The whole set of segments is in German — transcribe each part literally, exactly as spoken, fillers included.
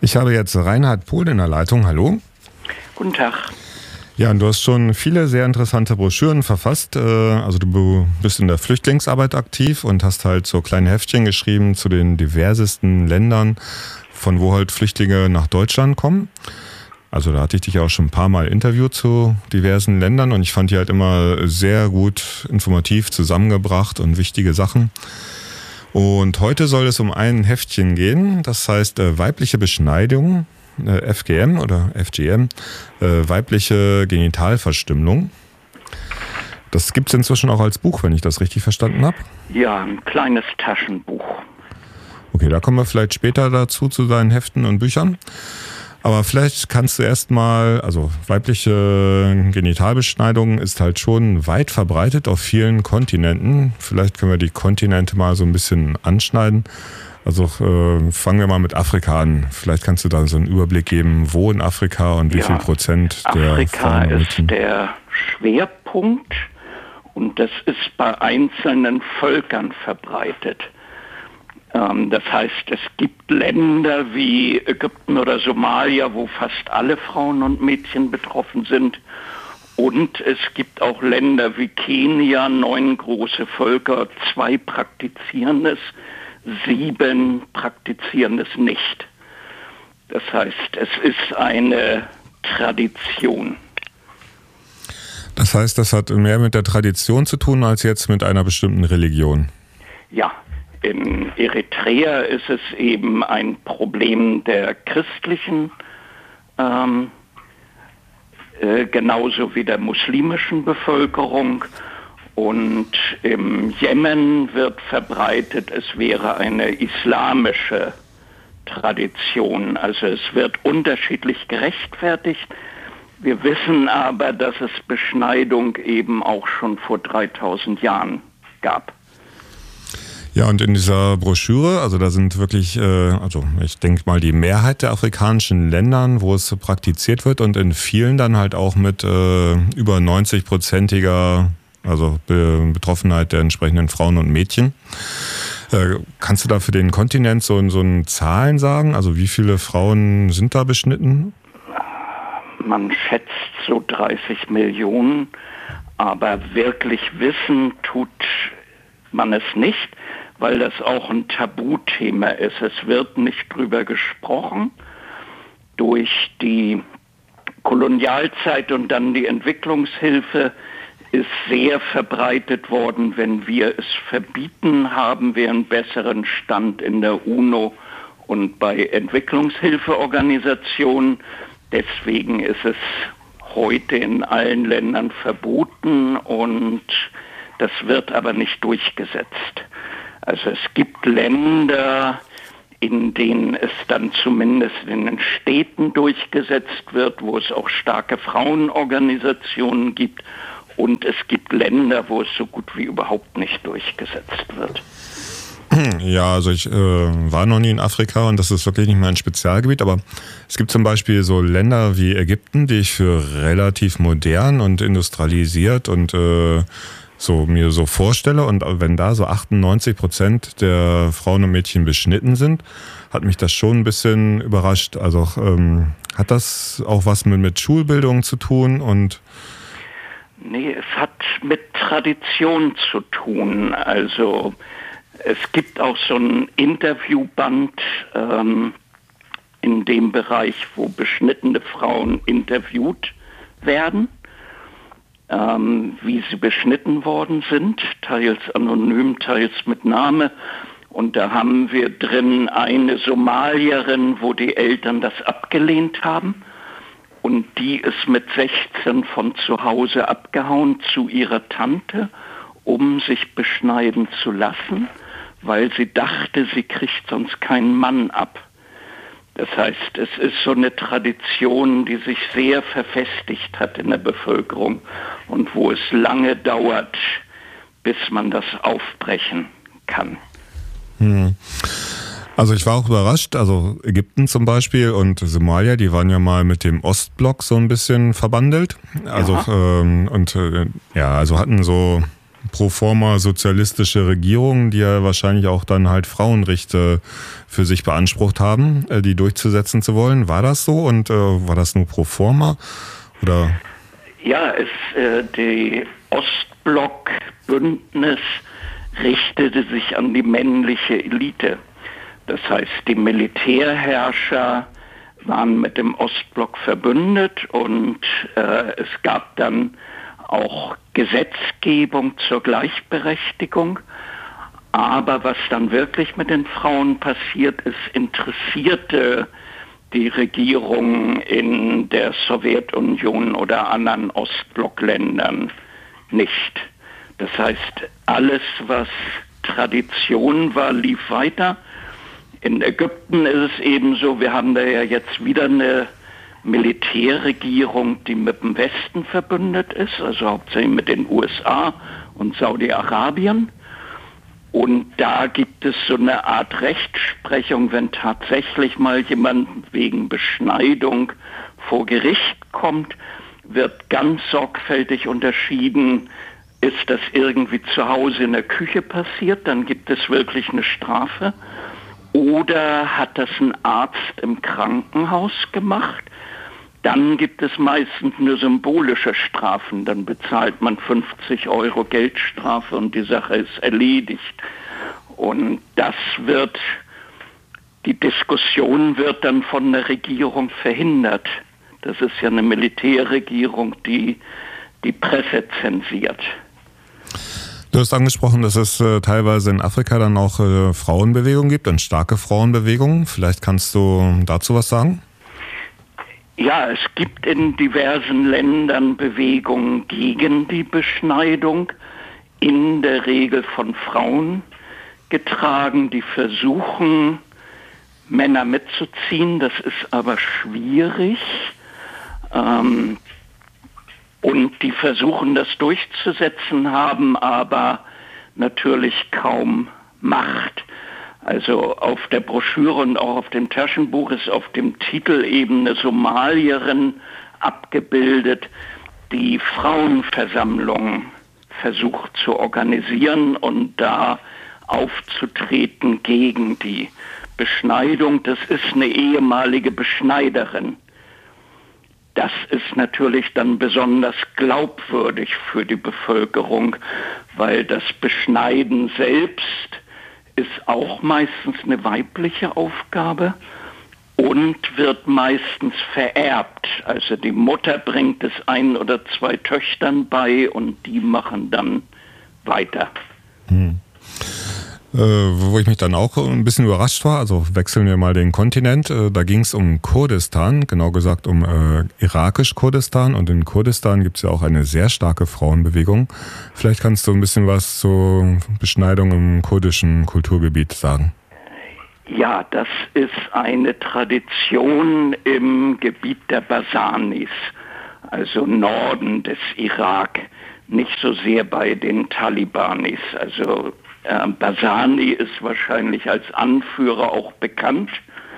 Ich habe jetzt Reinhard Pohl in der Leitung. Hallo. Guten Tag. Ja, und du hast schon viele sehr interessante Broschüren verfasst. Also du bist in der Flüchtlingsarbeit aktiv und hast halt so kleine Heftchen geschrieben zu den diversesten Ländern, von wo halt Flüchtlinge nach Deutschland kommen. Also da hatte ich dich auch schon ein paar Mal interviewt zu diversen Ländern und ich fand die halt immer sehr gut informativ zusammengebracht und wichtige Sachen. Und heute soll es um ein Heftchen gehen, das heißt äh, weibliche Beschneidung, äh, F G M oder F G M, äh, weibliche Genitalverstümmelung. Das gibt es inzwischen auch als Buch, wenn ich das richtig verstanden habe. Ja, ein kleines Taschenbuch. Okay, da kommen wir vielleicht später dazu, zu deinen Heften und Büchern. Aber vielleicht kannst du erstmal, also weibliche Genitalbeschneidung ist halt schon weit verbreitet auf vielen Kontinenten. Vielleicht können wir die Kontinente mal so ein bisschen anschneiden. Also äh, fangen wir mal mit Afrika an. Vielleicht kannst du da so einen Überblick geben, wo in Afrika und wie ja, viel Prozent der Afrika Frauen und ist der Schwerpunkt und das ist bei einzelnen Völkern verbreitet. Das heißt, es gibt Länder wie Ägypten oder Somalia, wo fast alle Frauen und Mädchen betroffen sind. Und es gibt auch Länder wie Kenia, neun große Völker, zwei praktizieren es, sieben praktizieren es nicht. Das heißt, es ist eine Tradition. Das heißt, das hat mehr mit der Tradition zu tun, als jetzt mit einer bestimmten Religion? Ja. In Eritrea ist es eben ein Problem der christlichen, ähm, äh, genauso wie der muslimischen Bevölkerung. Und im Jemen wird verbreitet, es wäre eine islamische Tradition. Also es wird unterschiedlich gerechtfertigt. Wir wissen aber, dass es Beschneidung eben auch schon vor dreitausend Jahren gab. Ja, und in dieser Broschüre, also da sind wirklich, äh, also ich denke mal die Mehrheit der afrikanischen Ländern, wo es praktiziert wird und in vielen dann halt auch mit äh, über neunzig-prozentiger also Be- Betroffenheit der entsprechenden Frauen und Mädchen. Äh, kannst du da für den Kontinent so, so ein Zahlen sagen? Also wie viele Frauen sind da beschnitten? Man schätzt so dreißig Millionen, aber wirklich wissen tut man es nicht, weil das auch ein Tabuthema ist. Es wird nicht drüber gesprochen. Durch die Kolonialzeit und dann die Entwicklungshilfe ist sehr verbreitet worden. Wenn wir es verbieten, haben wir einen besseren Stand in der UNO und bei Entwicklungshilfeorganisationen. Deswegen ist es heute in allen Ländern verboten und das wird aber nicht durchgesetzt. Also es gibt Länder, in denen es dann zumindest in den Städten durchgesetzt wird, wo es auch starke Frauenorganisationen gibt. Und es gibt Länder, wo es so gut wie überhaupt nicht durchgesetzt wird. Ja, also ich äh, war noch nie in Afrika und das ist wirklich nicht mein Spezialgebiet, aber es gibt zum Beispiel so Länder wie Ägypten, die ich für relativ modern und industrialisiert und äh, so mir so vorstelle, und wenn da so achtundneunzig Prozent der Frauen und Mädchen beschnitten sind, hat mich das schon ein bisschen überrascht. Also ähm, hat das auch was mit, mit Schulbildung zu tun? Und nee, es hat mit Tradition zu tun. Also es gibt auch so ein Interviewband ähm, in dem Bereich, wo beschnittene Frauen interviewt werden. Ähm, wie sie beschnitten worden sind, teils anonym, teils mit Name. Und da haben wir drin eine Somalierin, wo die Eltern das abgelehnt haben. Und die ist mit sechzehn von zu Hause abgehauen zu ihrer Tante, um sich beschneiden zu lassen, weil sie dachte, sie kriegt sonst keinen Mann ab. Das heißt, es ist so eine Tradition, die sich sehr verfestigt hat in der Bevölkerung und wo es lange dauert, bis man das aufbrechen kann. Hm. Also ich war auch überrascht, also Ägypten zum Beispiel und Somalia, die waren ja mal mit dem Ostblock so ein bisschen verbandelt. Also ja. ähm, und äh, ja, also hatten so pro forma sozialistische Regierungen, die ja wahrscheinlich auch dann halt Frauenrechte für sich beansprucht haben, die durchzusetzen zu wollen. War das so und äh, war das nur pro forma? Oder? Ja, es, äh, die Ostblock-Bündnis richtete sich an die männliche Elite. Das heißt, die Militärherrscher waren mit dem Ostblock verbündet und äh, es gab dann auch Gesetzgebung zur Gleichberechtigung. Aber was dann wirklich mit den Frauen passiert ist, interessierte die Regierung in der Sowjetunion oder anderen Ostblockländern nicht. Das heißt, alles, was Tradition war, lief weiter. In Ägypten ist es ebenso, wir haben da ja jetzt wieder eine Militärregierung, die mit dem Westen verbündet ist, also hauptsächlich mit den U S A und Saudi-Arabien. Und da gibt es so eine Art Rechtsprechung, wenn tatsächlich mal jemand wegen Beschneidung vor Gericht kommt, wird ganz sorgfältig unterschieden, ist das irgendwie zu Hause in der Küche passiert, dann gibt es wirklich eine Strafe. Oder hat das ein Arzt im Krankenhaus gemacht? Dann gibt es meistens nur symbolische Strafen. Dann bezahlt man fünfzig Euro Geldstrafe und die Sache ist erledigt. Und das wird, die Diskussion wird dann von der Regierung verhindert. Das ist ja eine Militärregierung, die die Presse zensiert. Du hast angesprochen, dass es äh, teilweise in Afrika dann auch äh, Frauenbewegungen gibt, und starke Frauenbewegungen. Vielleicht kannst du dazu was sagen? Ja, es gibt in diversen Ländern Bewegungen gegen die Beschneidung, in der Regel von Frauen getragen, die versuchen, Männer mitzuziehen. Das ist aber schwierig. Ähm, und die versuchen, das durchzusetzen, haben aber natürlich kaum Macht. Also auf der Broschüre und auch auf dem Taschenbuch ist auf dem Titel eben eine Somalierin abgebildet, die Frauenversammlungen versucht zu organisieren und da aufzutreten gegen die Beschneidung. Das ist eine ehemalige Beschneiderin. Das ist natürlich dann besonders glaubwürdig für die Bevölkerung, weil das Beschneiden selbst ist auch meistens eine weibliche Aufgabe und wird meistens vererbt. Also die Mutter bringt es ein oder zwei Töchtern bei und die machen dann weiter. Hm. Äh, wo ich mich dann auch ein bisschen überrascht war, also wechseln wir mal den Kontinent, äh, da ging es um Kurdistan, genau gesagt um äh, irakisch-Kurdistan, und in Kurdistan gibt es ja auch eine sehr starke Frauenbewegung. Vielleicht kannst du ein bisschen was zur Beschneidung im kurdischen Kulturgebiet sagen. Ja, das ist eine Tradition im Gebiet der Basanis, also Norden des Irak, nicht so sehr bei den Talibanis, also Basani ist wahrscheinlich als Anführer auch bekannt.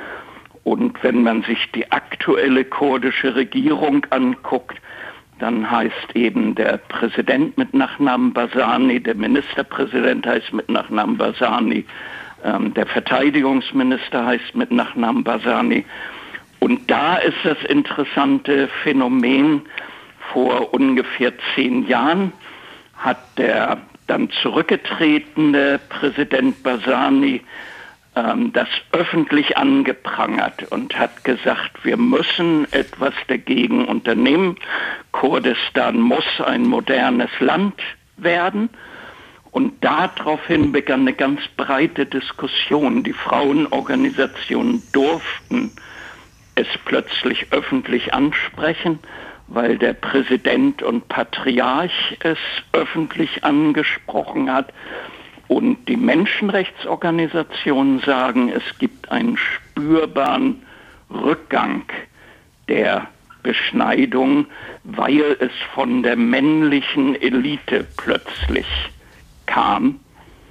Und wenn man sich die aktuelle kurdische Regierung anguckt, dann heißt eben der Präsident mit Nachnamen Basani, der Ministerpräsident heißt mit Nachnamen Basani, ähm, der Verteidigungsminister heißt mit Nachnamen Basani. Und da ist das interessante Phänomen, vor ungefähr zehn Jahren hat der dann zurückgetretene Präsident Basani ähm, das öffentlich angeprangert und hat gesagt, wir müssen etwas dagegen unternehmen. Kurdistan muss ein modernes Land werden. Und daraufhin begann eine ganz breite Diskussion. Die Frauenorganisationen durften es plötzlich öffentlich ansprechen, weil der Präsident und Patriarch es öffentlich angesprochen hat. Und die Menschenrechtsorganisationen sagen, es gibt einen spürbaren Rückgang der Beschneidung, weil es von der männlichen Elite plötzlich kam.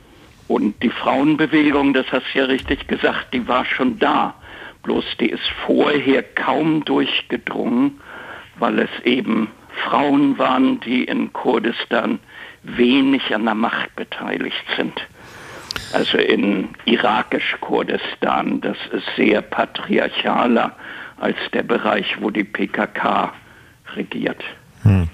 Und die Frauenbewegung, das hast du ja richtig gesagt, die war schon da. Bloß die ist vorher kaum durchgedrungen, weil es eben Frauen waren, die in Kurdistan wenig an der Macht beteiligt sind. Also in irakisch-Kurdistan, das ist sehr patriarchaler als der Bereich, wo die P K K regiert. Hm.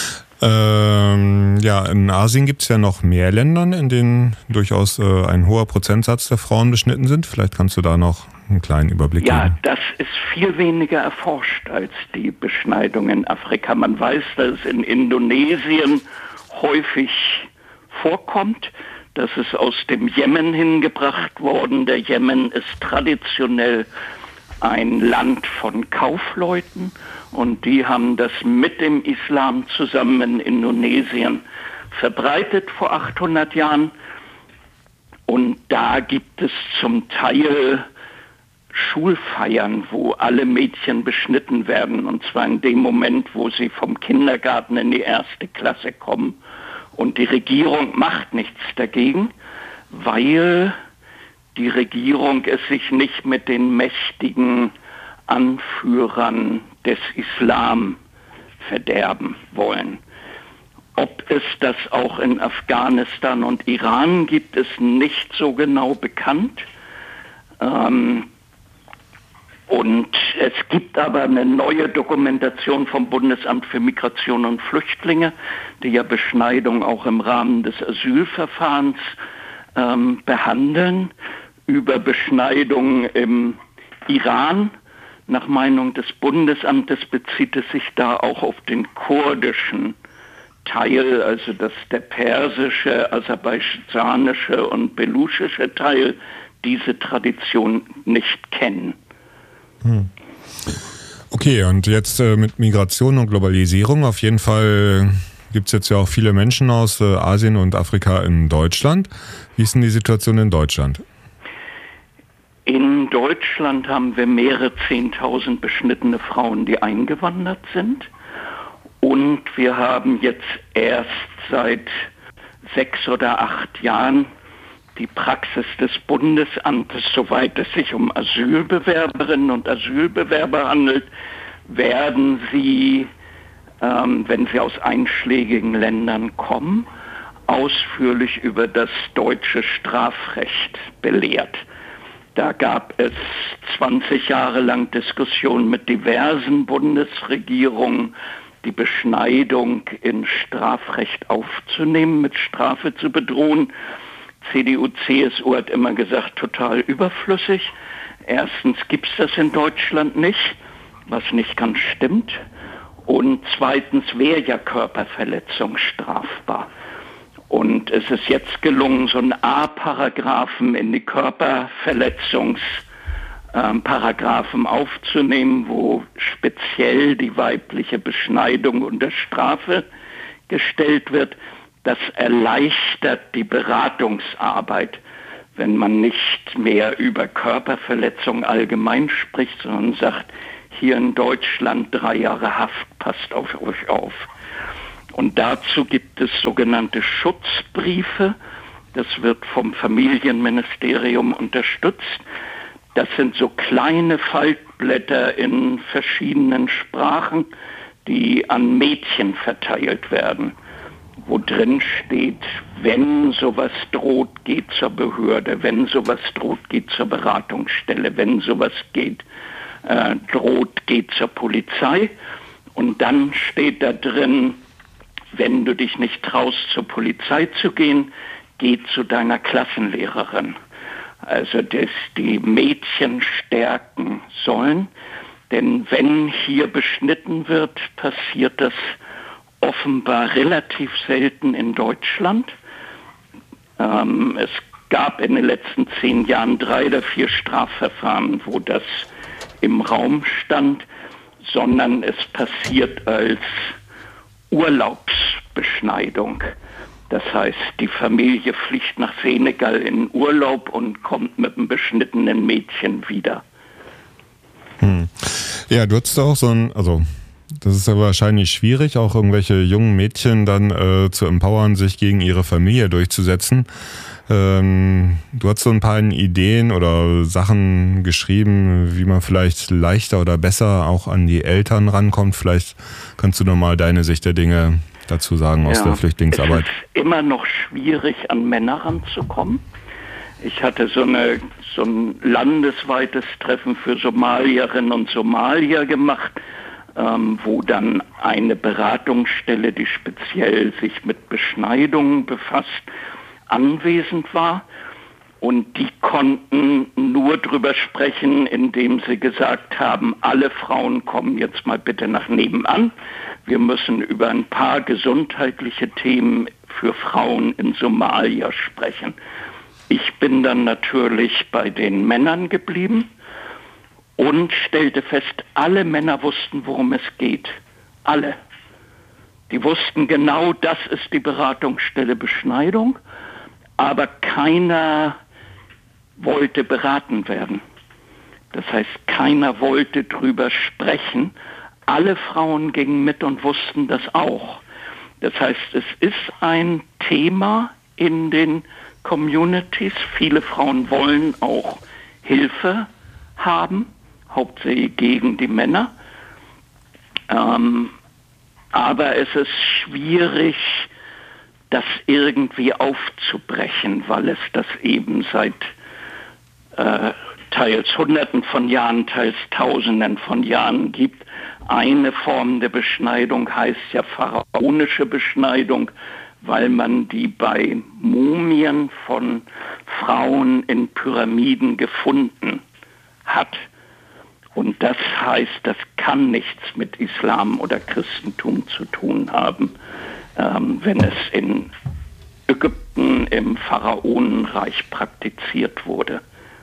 Ähm, ja, in Asien gibt es ja noch mehr Länder, in denen durchaus äh, ein hoher Prozentsatz der Frauen beschnitten sind. Vielleicht kannst du da noch einen kleinen Überblick ja, geben. Ja, das ist viel weniger erforscht als die Beschneidung in Afrika. Man weiß, dass es in Indonesien häufig vorkommt. Das ist aus dem Jemen hingebracht worden. Der Jemen ist traditionell ein Land von Kaufleuten und die haben das mit dem Islam zusammen in Indonesien verbreitet vor achthundert Jahren. Und da gibt es zum Teil Schulfeiern, wo alle Mädchen beschnitten werden, und zwar in dem Moment, wo sie vom Kindergarten in die erste Klasse kommen. Und die Regierung macht nichts dagegen, weil die Regierung es sich nicht mit den mächtigen Anführern des Islam verderben wollen. Ob es das auch in Afghanistan und Iran gibt, ist nicht so genau bekannt. Ähm, und es gibt aber eine neue Dokumentation vom Bundesamt für Migration und Flüchtlinge, die ja Beschneidung auch im Rahmen des Asylverfahrens ähm, behandeln, über Beschneidung im Iran. Nach Meinung des Bundesamtes bezieht es sich da auch auf den kurdischen Teil, also dass der persische, aserbaidschanische und beluschische Teil diese Tradition nicht kennen. Hm. Okay, und jetzt äh, mit Migration und Globalisierung, auf jeden Fall gibt es jetzt ja auch viele Menschen aus äh, Asien und Afrika in Deutschland. Wie ist denn die Situation in Deutschland? In Deutschland haben wir mehrere zehntausend beschnittene Frauen, die eingewandert sind. Und wir haben jetzt erst seit sechs oder acht Jahren die Praxis des Bundesamtes, soweit es sich um Asylbewerberinnen und Asylbewerber handelt, werden sie, ähm, wenn sie aus einschlägigen Ländern kommen, ausführlich über das deutsche Strafrecht belehrt. Da gab es zwanzig Jahre lang Diskussionen mit diversen Bundesregierungen, die Beschneidung in Strafrecht aufzunehmen, mit Strafe zu bedrohen. C D U, C S U hat immer gesagt, total überflüssig. Erstens gibt es das in Deutschland nicht, was nicht ganz stimmt. Und zweitens wäre ja Körperverletzung strafbar. Und es ist jetzt gelungen, so einen A-Paragraphen in die Körperverletzungsparagraphen aufzunehmen, wo speziell die weibliche Beschneidung unter Strafe gestellt wird. Das erleichtert die Beratungsarbeit, wenn man nicht mehr über Körperverletzung allgemein spricht, sondern sagt, hier in Deutschland drei Jahre Haft, passt auf euch auf. Und dazu gibt es sogenannte Schutzbriefe. Das wird vom Familienministerium unterstützt. Das sind so kleine Faltblätter in verschiedenen Sprachen, die an Mädchen verteilt werden, wo drin steht, wenn sowas droht, geht zur Behörde, wenn sowas droht, geht zur Beratungsstelle, wenn sowas geht, äh, droht, geht zur Polizei. Und dann steht da drin, wenn du dich nicht traust, zur Polizei zu gehen, geh zu deiner Klassenlehrerin. Also, dass die Mädchen stärken sollen. Denn wenn hier beschnitten wird, passiert das offenbar relativ selten in Deutschland. Ähm, es gab in den letzten zehn Jahren drei oder vier Strafverfahren, wo das im Raum stand, sondern es passiert als Urlaubsbeschneidung. Das heißt, die Familie fliegt nach Senegal in Urlaub und kommt mit einem beschnittenen Mädchen wieder. Hm. Ja, du hast auch so ein, also Das ist ja wahrscheinlich schwierig, auch irgendwelche jungen Mädchen dann äh, zu empowern, sich gegen ihre Familie durchzusetzen. Ähm, du hast so ein paar Ideen oder Sachen geschrieben, wie man vielleicht leichter oder besser auch an die Eltern rankommt. Vielleicht kannst du nochmal deine Sicht der Dinge dazu sagen aus ja, der Flüchtlingsarbeit. Es ist immer noch schwierig, an Männer ranzukommen. Ich hatte so, eine, so ein landesweites Treffen für Somalierinnen und Somalier gemacht, ähm, wo dann eine Beratungsstelle, die speziell sich mit Beschneidungen befasst, anwesend war. Und die konnten nur drüber sprechen, indem sie gesagt haben, alle Frauen kommen jetzt mal bitte nach nebenan. Wir müssen über ein paar gesundheitliche Themen für Frauen in Somalia sprechen. Ich bin dann natürlich bei den Männern geblieben und stellte fest, alle Männer wussten, worum es geht. Alle. Die wussten genau, das ist die Beratungsstelle Beschneidung, aber keiner wollte beraten werden. Das heißt, keiner wollte drüber sprechen. Alle Frauen gingen mit und wussten das auch. Das heißt, es ist ein Thema in den Communities. Viele Frauen wollen auch Hilfe haben, hauptsächlich gegen die Männer. Ähm, aber es ist schwierig, das irgendwie aufzubrechen, weil es das eben seit äh, teils Hunderten von Jahren, teils Tausenden von Jahren gibt. Eine Form der Beschneidung heißt ja pharaonische Beschneidung, weil man die bei Mumien von Frauen in Pyramiden gefunden hat. Und das heißt, das kann nichts mit Islam oder Christentum zu tun haben, ähm, wenn es in Ägypten im Pharaonenreich praktiziert wurde.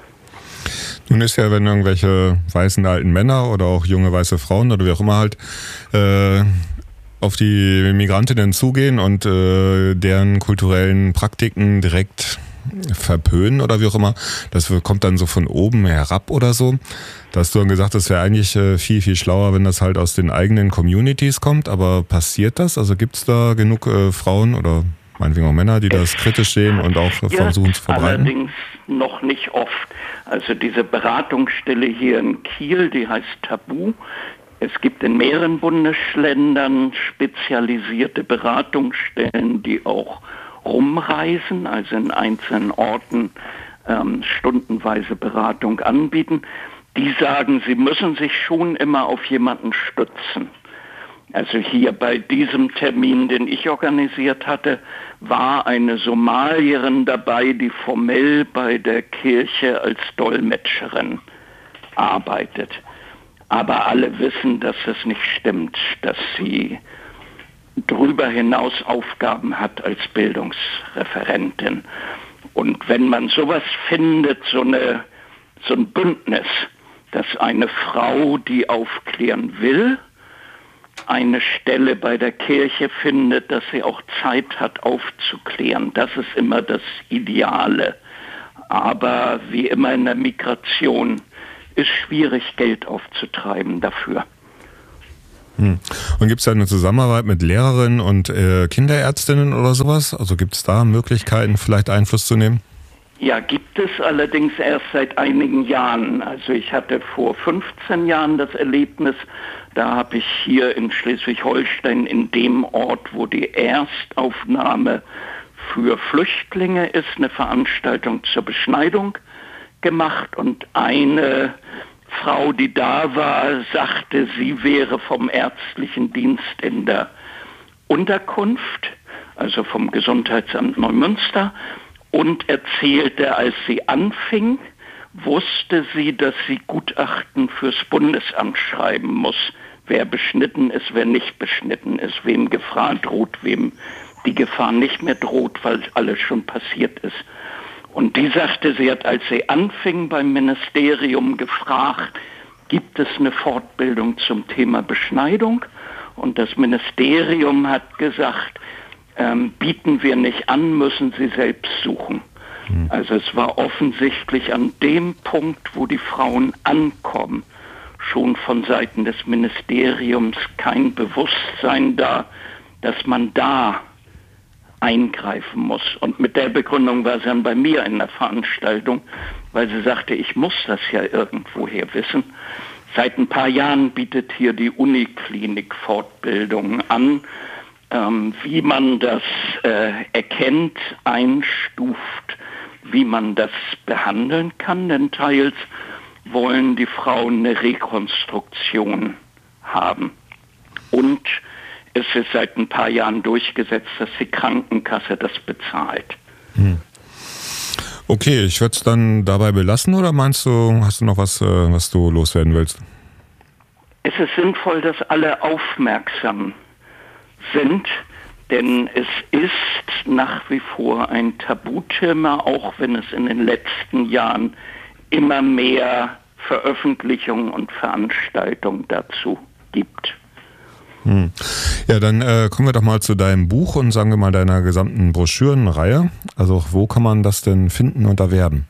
Nun ist ja, wenn irgendwelche weißen alten Männer oder auch junge weiße Frauen oder wie auch immer halt äh, auf die Migrantinnen zugehen und äh, deren kulturellen Praktiken direkt verpönen oder wie auch immer, das kommt dann so von oben herab oder so. Da hast du dann gesagt, das wäre eigentlich äh, viel, viel schlauer, wenn das halt aus den eigenen Communities kommt, aber passiert das? Also gibt es da genug äh, Frauen oder meinetwegen auch Männer, die das kritisch sehen und auch versuchen zu verbreiten? Allerdings noch nicht oft. Also diese Beratungsstelle hier in Kiel, die heißt Tabu. Es gibt in mehreren Bundesländern spezialisierte Beratungsstellen, die auch rumreisen, also in einzelnen Orten ähm, stundenweise Beratung anbieten. Die sagen, sie müssen sich schon immer auf jemanden stützen. Also hier bei diesem Termin, den ich organisiert hatte, war eine Somalierin dabei, die formell bei der Kirche als Dolmetscherin arbeitet. Aber alle wissen, dass es nicht stimmt, dass sie darüber hinaus Aufgaben hat als Bildungsreferentin. Und wenn man sowas findet, so, eine, so ein Bündnis, dass eine Frau, die aufklären will, eine Stelle bei der Kirche findet, dass sie auch Zeit hat aufzuklären. Das ist immer das Ideale. Aber wie immer in der Migration ist schwierig, Geld aufzutreiben dafür. Hm. Und gibt es da eine Zusammenarbeit mit Lehrerinnen und äh, Kinderärztinnen oder sowas? Also gibt es da Möglichkeiten, vielleicht Einfluss zu nehmen? Ja, gibt es allerdings erst seit einigen Jahren. Also ich hatte vor fünfzehn Jahren das Erlebnis, da habe ich hier in Schleswig-Holstein in dem Ort, wo die Erstaufnahme für Flüchtlinge ist, eine Veranstaltung zur Beschneidung gemacht und eine Frau, die da war, sagte, sie wäre vom ärztlichen Dienst in der Unterkunft, also vom Gesundheitsamt Neumünster, und erzählte, als sie anfing, wusste sie, dass sie Gutachten fürs Bundesamt schreiben muss, wer beschnitten ist, wer nicht beschnitten ist, wem Gefahr droht, wem die Gefahr nicht mehr droht, weil alles schon passiert ist. Und die sagte, sie hat, als sie anfing, beim Ministerium gefragt, gibt es eine Fortbildung zum Thema Beschneidung? Und das Ministerium hat gesagt, ähm, bieten wir nicht an, müssen Sie selbst suchen. Mhm. Also es war offensichtlich an dem Punkt, wo die Frauen ankommen, schon von Seiten des Ministeriums kein Bewusstsein da, dass man da eingreifen muss. Und mit der Begründung war sie dann bei mir in der Veranstaltung, weil sie sagte, ich muss das ja irgendwoher wissen. Seit ein paar Jahren bietet hier die Uniklinik Fortbildungen an, ähm, wie man das äh, erkennt, einstuft, wie man das behandeln kann, denn teils wollen die Frauen eine Rekonstruktion haben. Und es ist seit ein paar Jahren durchgesetzt, dass die Krankenkasse das bezahlt. Hm. Okay, ich würde es dann dabei belassen, oder meinst du, hast du noch was, äh, was du loswerden willst? Es ist sinnvoll, dass alle aufmerksam sind, denn es ist nach wie vor ein Tabuthema, auch wenn es in den letzten Jahren immer mehr Veröffentlichungen und Veranstaltungen dazu gibt. Hm. Ja, dann äh, kommen wir doch mal zu deinem Buch und sagen wir mal deiner gesamten Broschürenreihe. Also wo kann man das denn finden und erwerben?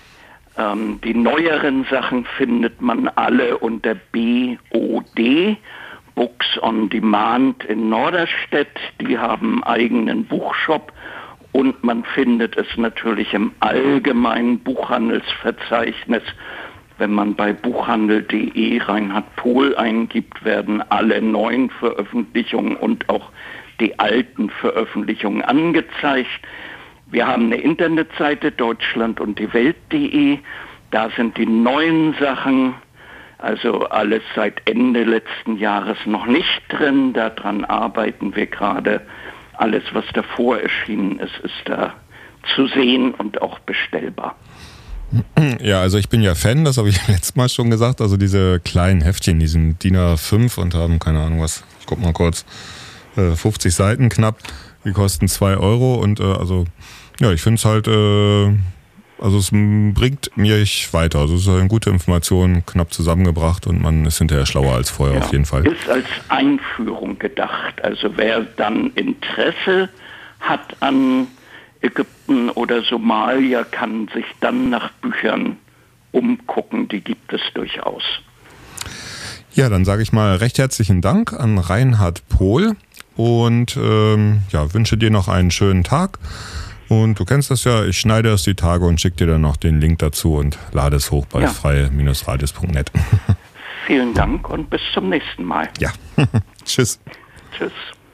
Ähm, die neueren Sachen findet man alle unter B O D, Books on Demand in Norderstedt. Die haben einen eigenen Buchshop und man findet es natürlich im allgemeinen Buchhandelsverzeichnis. Wenn man bei buchhandel punkt de Reinhard Pohl eingibt, werden alle neuen Veröffentlichungen und auch die alten Veröffentlichungen angezeigt. Wir haben eine Internetseite Deutschland und die Welt punkt de. Da sind die neuen Sachen, also alles seit Ende letzten Jahres noch nicht drin. Daran arbeiten wir gerade. Alles, was davor erschienen ist, ist da zu sehen und auch bestellbar. Ja, also ich bin ja Fan, das habe ich letztes Mal schon gesagt, also diese kleinen Heftchen, die sind D I N A fünf und haben, keine Ahnung was, ich guck mal kurz, fünfzig Seiten knapp, die kosten zwei Euro und also, ja, ich finde es halt, also es bringt mich weiter, also es ist eine gute Information, knapp zusammengebracht und man ist hinterher schlauer als vorher, ja, auf jeden Fall. Ist als Einführung gedacht, also wer dann Interesse hat an Ägypten oder Somalia, kann sich dann nach Büchern umgucken, die gibt es durchaus. Ja, dann sage ich mal recht herzlichen Dank an Reinhard Pohl und ähm, ja, wünsche dir noch einen schönen Tag. Und du kennst das ja, ich schneide es die Tage und schicke dir dann noch den Link dazu und lade es hoch bei ja. freie Radios punkt net. Vielen Dank und bis zum nächsten Mal. Ja, tschüss. Tschüss.